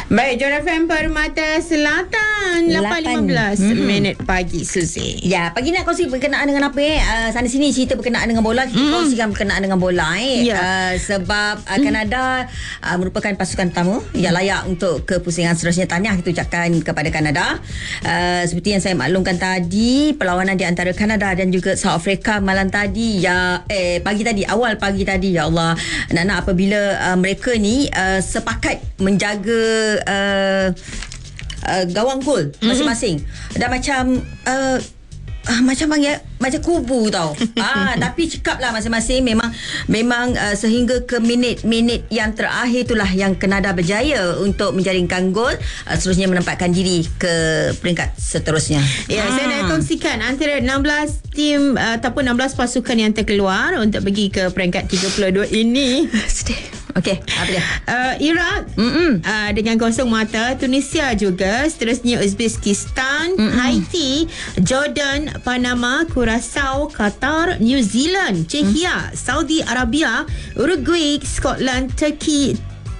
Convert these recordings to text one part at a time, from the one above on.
Baik, Johor FM Permata Selatan 8.15 minit pagi, Suzy. Ya, pagi nak kongsi berkenaan dengan apa sana sini cerita berkenaan dengan bola. Kita kongsikan berkenaan dengan bola sebab Kanada merupakan pasukan pertama yang layak untuk ke pusingan seterusnya. Tahniah kita ucapkan kepada Kanada. Seperti yang saya maklumkan tadi, perlawanan di antara Kanada dan juga South Africa malam tadi awal pagi tadi, ya Allah, nak apabila mereka ni sepakat menjaga gawang gol masing-masing. Dan macam macam kubu tau. Tapi cekap lah masing-masing. Memang sehingga ke minit-minit yang terakhir itulah yang Kanada berjaya untuk menjaringkan gol, seterusnya menempatkan diri ke peringkat seterusnya. Saya nak kongsikan antara 16 tim ataupun 16 pasukan yang terkeluar untuk pergi ke peringkat 32 ini. Sedih. Okey, apa dia? Iraq dengan kosong mata, Tunisia juga, seterusnya Uzbekistan, Haiti, Jordan, Panama, Curaçao, Qatar, New Zealand, Czechia, Saudi Arabia, Uruguay, Scotland, Turki,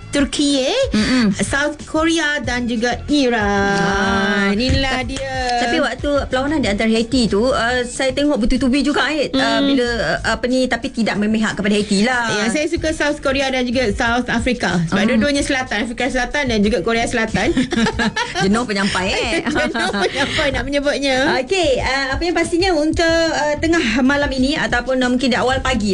South Korea dan juga Iran. Inilah dia. Tapi waktu perlawanan di antara Haiti tu, saya tengok bertubi-tubi juga bila tapi tidak memihak kepada Haiti lah. Saya suka South Korea dan juga South Africa sebab dua-duanya selatan, Afrika Selatan dan juga Korea Selatan. Jenuh penyampai Jenuh penyampai nak menyebutnya. Okey, apa yang pastinya untuk tengah malam ini ataupun mungkin di awal pagi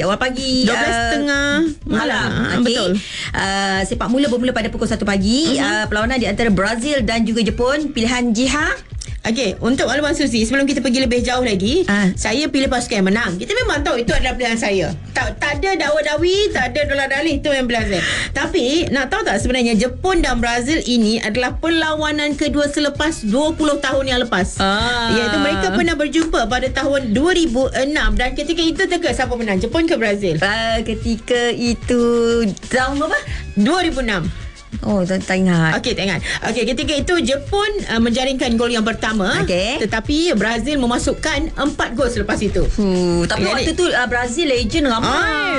12.30 malam. Betul. Sepak bermula pada pukul 1 pagi. Perlawanan di antara Brazil dan juga Jepun, pilihan Jiha. Okey, untuk makluman Suzy, sebelum kita pergi lebih jauh lagi, saya pilih pasukan yang menang. Kita memang tahu itu adalah pilihan saya. Tak ada dakwa-dakwi, tak ada dolar-dalih, itu yang pilihan saya. Tapi nak tahu tak sebenarnya Jepun dan Brazil ini adalah perlawanan kedua selepas 20 tahun yang lepas. Iaitu mereka pernah berjumpa pada tahun 2006 dan ketika itu teka siapa menang, Jepun ke Brazil? Ketika itu tahun berapa? 2006. Oh, tak ingat. Okey, tak ingat. Okey, ketika itu Jepun menjaringkan gol yang pertama, tetapi Brazil memasukkan 4 gol selepas itu. Tapi waktu tu Brazil legend ramai.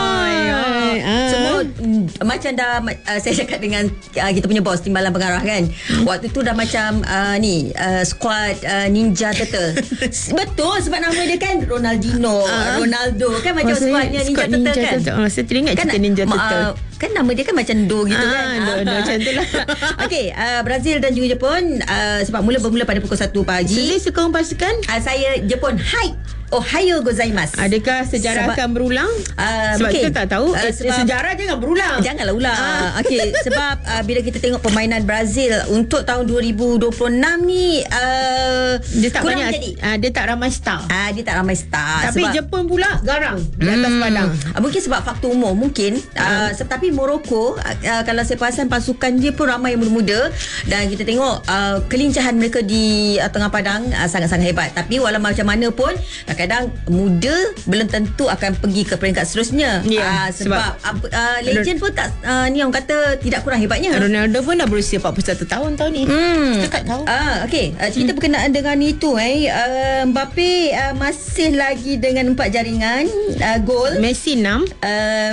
Semua macam dah saya cakap dengan kita punya bos timbalan pengarah kan. Waktu tu dah macam squad Ninja Turtle. Betul, sebab nama dia kan Ronaldinho, Ronaldo kan macam squadnya Ninja Turtle kan. Saya teringat cerita Ninja Turtle. Kan nama dia kan macam Do gitu kan. Macam tu lah. Okey, Brazil dan juga Jepun sebab bermula pada pukul 1 pagi. Sili sokong pasukan? Saya Jepun. Hai. Ohayo gozaimasu. Adakah sejarah akan berulang? Sebab kita tak tahu. Sejarah jangan berulang. Janganlah ulang. Okey, sebab bila kita tengok permainan Brazil untuk tahun 2026 ni dia tak banyak jadi. Dia tak ramai star. Dia tak ramai star. Tapi sebab Jepun pula garang di atas padang. Mungkin sebab faktor umur mungkin. Tapi Morocco kalau saya perasan pasukan dia pun ramai yang muda-muda dan kita tengok kelincahan mereka di tengah padang sangat-sangat hebat. Tapi walau macam mana pun kadang muda belum tentu akan pergi ke peringkat seterusnya. Sebab legend pun tak ni orang kata tidak kurang hebatnya. Ronaldo pun dah berusia 41 tahun ni. Kita tak tahu. Okey, cerita berkenaan dengan itu Mbappe masih lagi dengan 4 jaringan gol. Messi 6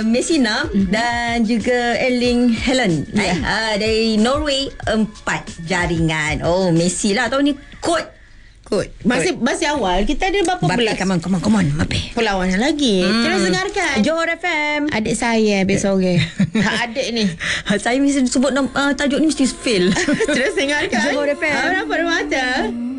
dan juga Erling Haaland dari Norway 4 jaringan. Oh, Messi lah tahun ni kot. Masih awal. Kita ada berapa belas? Come on, Mbappe. Perlawanan lagi. Terus dengarkan Johor FM. Adik saya besok adik ni. Saya mesti sebut tajuk ni mesti fail. Terus dengarkan Johor FM. Permata.